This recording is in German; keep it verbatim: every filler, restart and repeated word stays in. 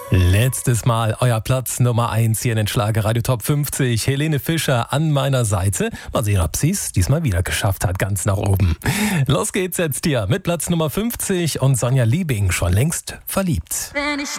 Letztes Mal euer Platz Nummer eins hier in den Schlagerradio Top fünfzig. Helene Fischer an meiner Seite. Mal sehen, ob sie es diesmal wieder geschafft hat, ganz nach oben. Los geht's jetzt hier mit Platz Nummer fünfzig und Sonja Liebing schon längst verliebt. Wenn ich